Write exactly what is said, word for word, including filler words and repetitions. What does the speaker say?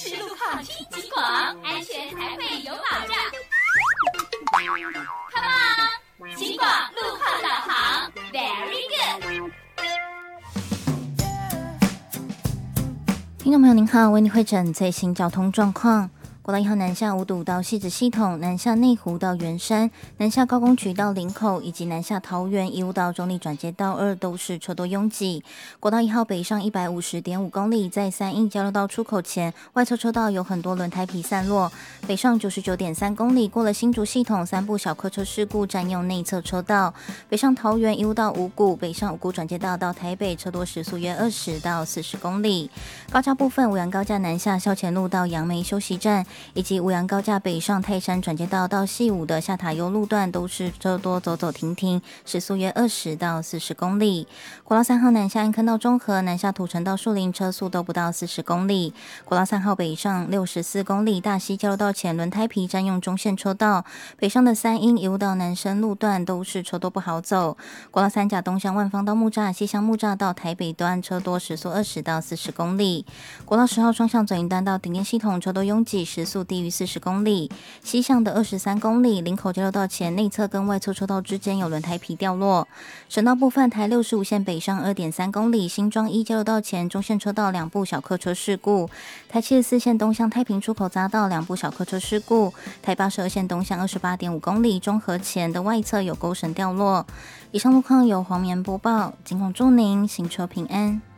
实路况听警广，安全才会有保障。Come on， 警广路况导航 ，Very good。 听众朋友您好，为您会诊最新交通状况。国道一号南下五堵到汐止系统，南下内湖到圆山，南下高工渠到林口，以及南下桃园一路到中立转接道二都是车多拥挤。国道一号北上 一百五十点五 公里，在三义交流道出口前，外侧车道有很多轮胎皮散落。北上 九十九点三 公里，过了新竹系统，三部小客车事故占用内侧车道。北上桃园一路到五股，北上五股转接道到台北，车多时速约二十到四十公里。高架部分，五杨高架南下校前路到杨梅休息站，以及五杨高架北上泰山转接道到细武的下塔悠路段都是车多走走停停，时速约二十到四十公里。国道三号南下安坑到中和，南下土城到树林，车速都不到四十公里。国道三号北上六十四公里，大溪交流道前轮胎皮占用中线车道，北上的三鹰一路到南深路段都是车多不好走。国道三甲东向万方到木栅，西向木栅到台北端车多，时速二十到四十公里。国道十号双向左营端到顶点系统车多拥挤，时速低于四十公里。西向的二十三公里，林口交流道前内侧跟外侧车道之间有轮胎皮掉落。省道部分，台六十五线北上 二点三公里，新庄一交流道前中线车道两部小客车事故。台七十四线东向太平出口匝道两部小客车事故。台八十二线东向 二十八点五公里，中和前的外侧有钩绳掉落。以上路况由黄棉播报，警广祝您行车平安。